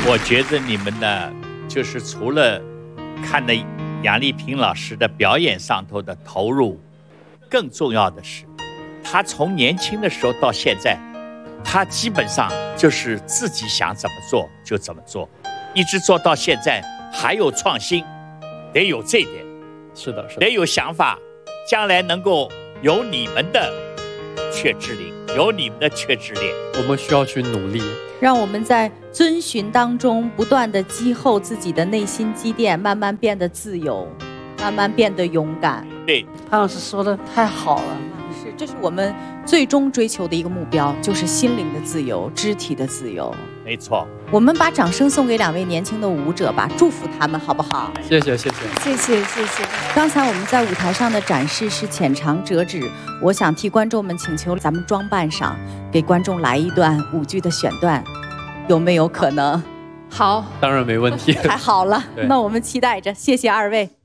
我觉得你们呢，就是除了看了杨丽萍老师的表演上头的投入，更重要的是，她从年轻的时候到现在，她基本上就是自己想怎么做就怎么做，一直做到现在，还有创新，得有这一点。 是的，是的， 得有想法，将来能够有你们的雀之灵，有你们的雀之恋。 我们需要去努力， 让我们在遵循当中不断的积厚自己的内心积淀，慢慢变得自由，慢慢变得勇敢。 对， 潘老师说的太好了。 是，这是我们最终追求的一个目标，就是心灵的自由，肢体的自由。 没错。 我们把掌声送给2位年轻的舞者吧，祝福他们，好不好？ 谢谢，谢谢， 谢谢，谢谢。 刚才我们在舞台上的展示是浅尝辄止，我想替观众们请求咱们装扮上，给观众来一段舞剧的选段，有没有可能？ 好， 当然没问题。 太好了，那我们期待着，谢谢2位。